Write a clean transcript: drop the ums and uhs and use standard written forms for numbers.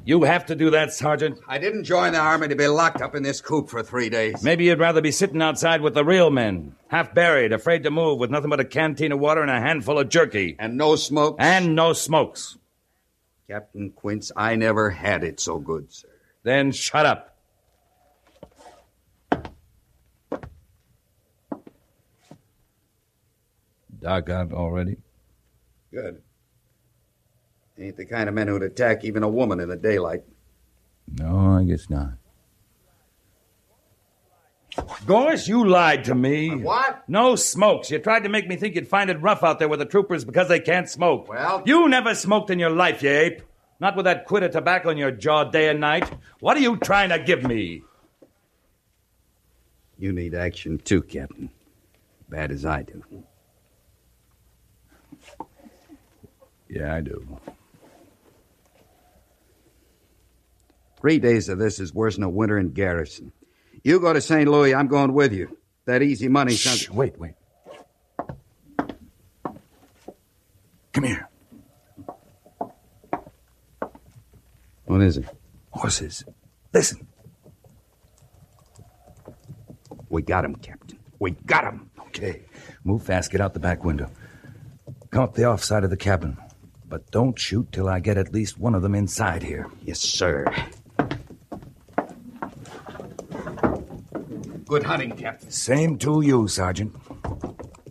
You have to do that, Sergeant. I didn't join the Army to be locked up in this coop for 3 days. Maybe you'd rather be sitting outside with the real men, half buried, afraid to move, with nothing but a canteen of water and a handful of jerky. And no smokes? And no smokes. Captain Quince, I never had it so good, sir. Then shut up. Dark out already? Good. Ain't the kind of men who'd attack even a woman in the daylight. No, I guess not. Gorse, you lied to me. What? No smokes. You tried to make me think you'd find it rough out there with the troopers because they can't smoke. Well? You never smoked in your life, you ape. Not with that quid of tobacco in your jaw day and night. What are you trying to give me? You need action too, Captain. Bad as I do. Yeah, I do. 3 days of this is worse than a winter in garrison. You go to St. Louis, I'm going with you. That easy money... Shh, wait. Come here. What is it? Horses. Listen. We got him, Captain. We got him. Okay. Move fast. Get out the back window. Come up the off side of the cabin. But don't shoot till I get at least one of them inside here. Yes, sir. Good hunting, Captain. Same to you, Sergeant.